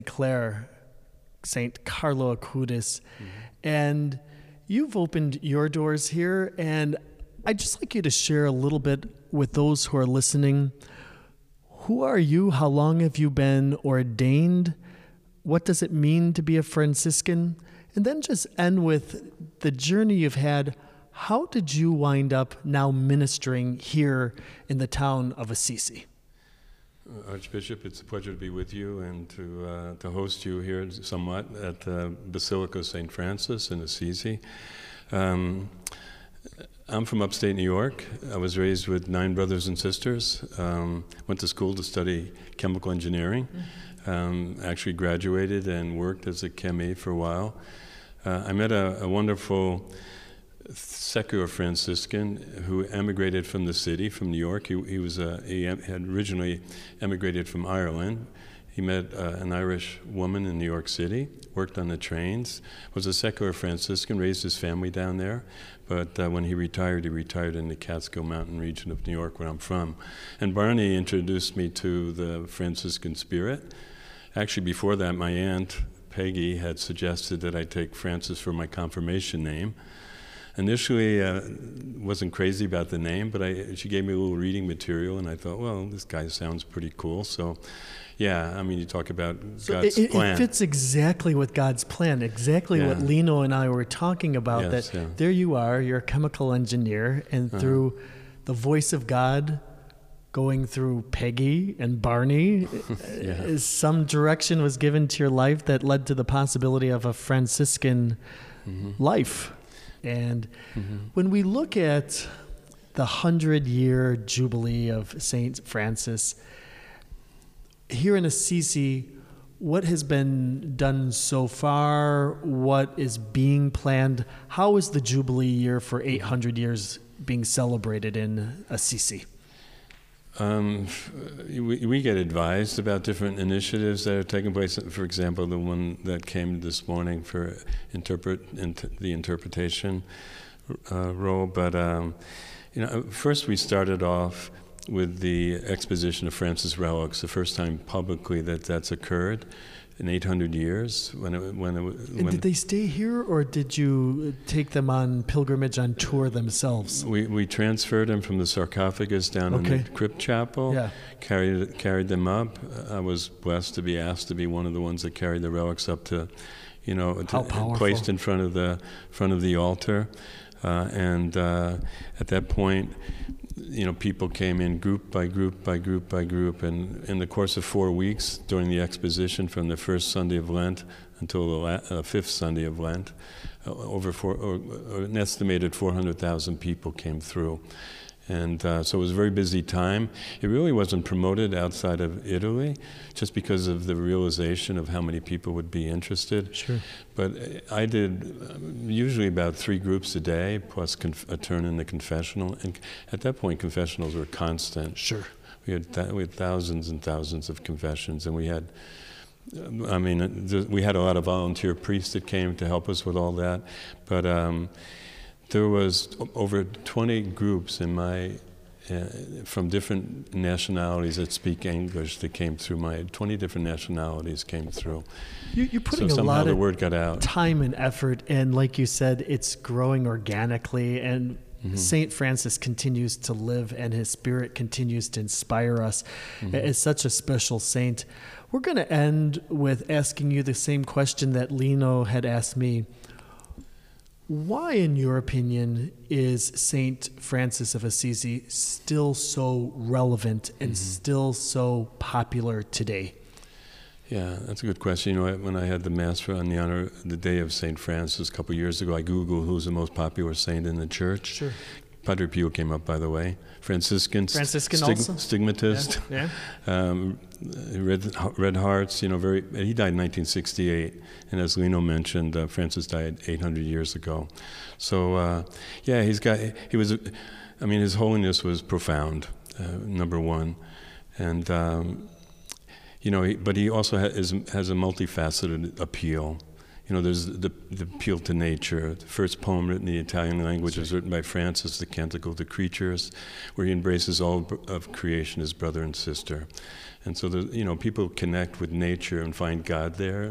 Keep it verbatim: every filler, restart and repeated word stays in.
Clare, Saint Carlo Acutis, mm-hmm. and you've opened your doors here, and I'd just like you to share a little bit with those who are listening. Who are you? How long have you been ordained? What does it mean to be a Franciscan? And then just end with the journey you've had. How did you wind up now ministering here in the town of Assisi? Archbishop, it's a pleasure to be with you and to uh, to host you here somewhat at uh, Basilica Saint Francis in Assisi. Um, I'm from upstate New York. I was raised with nine brothers and sisters. Um, went to school to study chemical engineering. Um, actually graduated and worked as a chemie for a while. Uh, I met a, a wonderful secular Franciscan who emigrated from the city, from New York. He, he was a, he had originally emigrated from Ireland. He met uh, an Irish woman in New York City, worked on the trains, was a secular Franciscan, raised his family down there. But uh, when he retired, he retired in the Catskill Mountain region of New York, where I'm from. And Barney introduced me to the Franciscan spirit. Actually, before that, my aunt, Peggy, had suggested that I take Francis for my confirmation name. Initially, uh, wasn't crazy about the name, but I, she gave me a little reading material, and I thought, well, this guy sounds pretty cool. So, yeah, I mean, you talk about so God's it, plan. It fits exactly with God's plan, exactly yeah. what Lino and I were talking about, yes, that yeah. there you are, you're a chemical engineer, and uh-huh. through the voice of God, going through Peggy and Barney, yeah. some direction was given to your life that led to the possibility of a Franciscan mm-hmm. life. And mm-hmm. when we look at the hundred-year jubilee of Saint Francis, here in Assisi, what has been done so far? What is being planned? How is the jubilee year for eight hundred years being celebrated in Assisi? Um, we, we get advised about different initiatives that are taking place. For example, the one that came this morning for interpret inter, the interpretation uh, role. But um, you know, first we started off with the exposition of Francis relics, the first time publicly that that's occurred in eight hundred years. When it, when it, when and did they stay here, or did you take them on pilgrimage on tour themselves? We we transferred them from the sarcophagus down okay. in the crypt chapel. Yeah. Carried carried them up. I was blessed to be asked to be one of the ones that carried the relics up to, you know, to, placed in front of the front of the altar, uh, and uh, at that point, you know, people came in group by group by group by group, and in the course of four weeks during the exposition, from the first Sunday of Lent until the la- uh, fifth Sunday of Lent, uh, over four, or, or an estimated four hundred thousand people came through. And uh, so it was a very busy time. It really wasn't promoted outside of Italy, just because of the realization of how many people would be interested. Sure. But I did usually about three groups a day, plus conf- a turn in the confessional. And at that point, confessionals were constant. Sure. We had, th- we had thousands and thousands of confessions, and we had, I mean, th- we had a lot of volunteer priests that came to help us with all that. But um, there was over twenty groups in my, uh, from different nationalities that speak English that came through. My twenty different nationalities came through. You, you're putting so a lot the of word got out. time and effort, and like you said, it's growing organically, and mm-hmm. Saint Francis continues to live, and his spirit continues to inspire us mm-hmm. as such a special saint. We're going to end with asking you the same question that Lino had asked me. Why, in your opinion, is Saint Francis of Assisi still so relevant and mm-hmm. still so popular today? Yeah, that's a good question. You know, when I had the Mass for on the honor, the day of Saint Francis a couple of years ago, I Googled who's the most popular saint in the church. Sure. Padre Pio came up, by the way. Franciscan, Franciscan stig- also? stigmatist. Yeah. yeah. Um, red, red Hearts, you know, very. He died in nineteen sixty-eight, and as Lino mentioned, uh, Francis died eight hundred years ago. So, uh, yeah, he's got. He was. I mean, his holiness was profound. Uh, number one, and. Um, You know, he, but he also ha- is, has a multifaceted appeal. You know, there's the, the appeal to nature. The first poem written in the Italian language was written by Francis, the Canticle to Creatures, where he embraces all of creation as brother and sister. And so, the, you know, people connect with nature and find God there.